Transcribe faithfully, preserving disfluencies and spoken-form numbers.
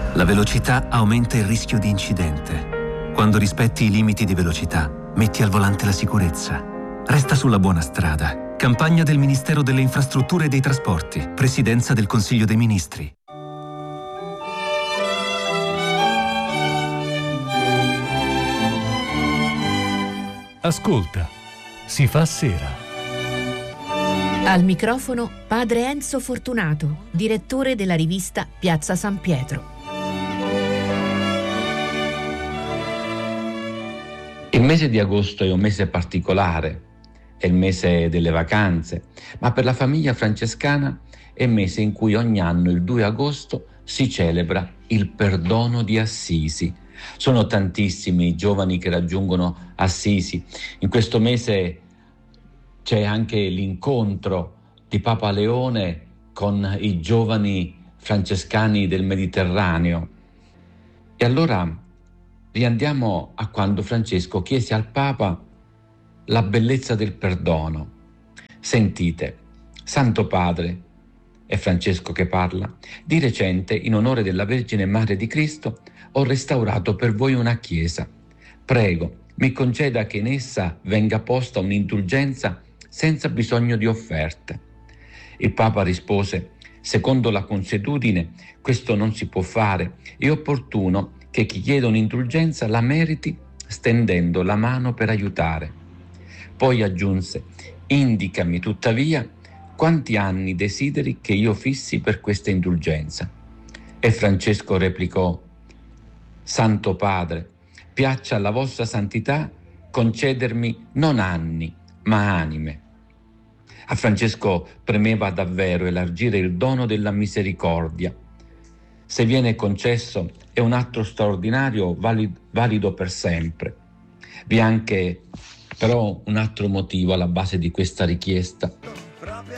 La velocità aumenta il rischio di incidente. Quando rispetti i limiti di velocità, metti al volante la sicurezza. Resta sulla buona strada. Campagna del Ministero delle Infrastrutture e dei Trasporti. Presidenza del Consiglio dei Ministri. Ascolta, si fa sera. Al microfono padre Enzo Fortunato, direttore della rivista Piazza San Pietro. Il mese di agosto è un mese particolare, è il mese delle vacanze, ma per la famiglia francescana è il mese in cui ogni anno, il due agosto, si celebra il perdono di Assisi. Sono tantissimi i giovani che raggiungono Assisi. In questo mese c'è anche l'incontro di Papa Leone con i giovani francescani del Mediterraneo. E allora riandiamo a quando Francesco chiese al Papa la bellezza del perdono. Sentite, Santo Padre, è Francesco che parla, di recente, in onore della Vergine Madre di Cristo, ho restaurato per voi una chiesa. Prego, mi conceda che in essa venga posta un'indulgenza senza bisogno di offerte. Il Papa rispose: secondo la consuetudine questo non si può fare, è opportuno che chi chiede un'indulgenza la meriti stendendo la mano per aiutare. Poi aggiunse: indicami tuttavia quanti anni desideri che io fissi per questa indulgenza. E Francesco replicò: Santo Padre, piaccia alla vostra santità concedermi non anni, ma anime. A Francesco premeva davvero elargire il dono della misericordia. Se viene concesso è un atto straordinario, valido, valido per sempre. Vi è anche però un altro motivo alla base di questa richiesta.